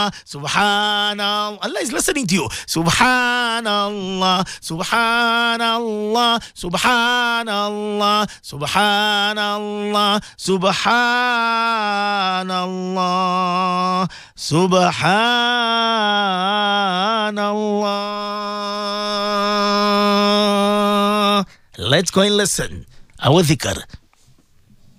Subhanallah. Allah is listening to you. Subhanallah, Subhanallah, Subhanallah, Subhanallah, Subhanallah, Subhanallah. Let's go and listen. Our dhikr.